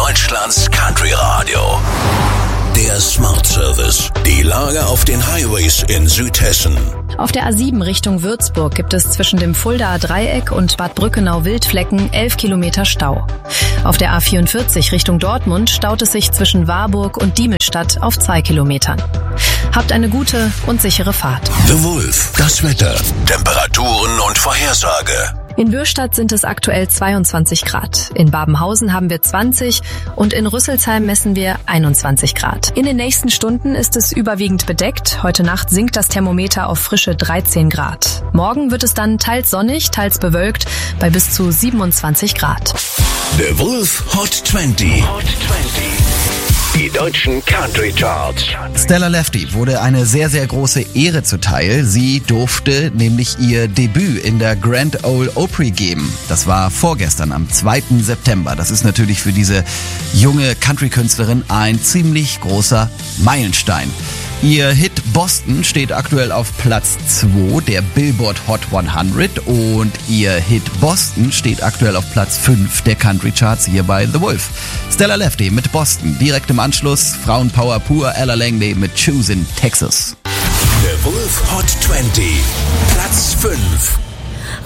Deutschlands Country Radio. Der Smart Service. Die Lage auf den Highways in Südhessen. Auf der A7 Richtung Würzburg gibt es zwischen dem Fuldaer Dreieck und Bad Brückenau-Wildflecken 11 Kilometer Stau. Auf der A44 Richtung Dortmund staut es sich zwischen Warburg und Diemelstadt auf 2 Kilometern. Habt eine gute und sichere Fahrt. The Wolf. Das Wetter. Temperaturen und Vorhersage. In Bürstadt sind es aktuell 22 Grad. In Babenhausen haben wir 20 und in Rüsselsheim messen wir 21 Grad. In den nächsten Stunden ist es überwiegend bedeckt. Heute Nacht sinkt das Thermometer auf frische 13 Grad. Morgen wird es dann teils sonnig, teils bewölkt bei bis zu 27 Grad. The Wolf Hot 20. Die deutschen Country Charts. Stella Lefty wurde eine sehr, sehr große Ehre zuteil. Sie durfte nämlich ihr Debüt in der Grand Ole Opry geben. Das war vorgestern am 2. September. Das ist natürlich für diese junge Country-Künstlerin ein ziemlich großer Meilenstein. Ihr Hit Boston steht aktuell auf Platz 2 der Billboard Hot 100 und ihr Hit Boston steht aktuell auf Platz 5 der Country Charts hier bei The Wolf. Stella Lefty mit Boston, direkt im Anschluss Frauenpower pur, Ella Langley mit Choose in Texas. The Wolf Hot 20, Platz 5.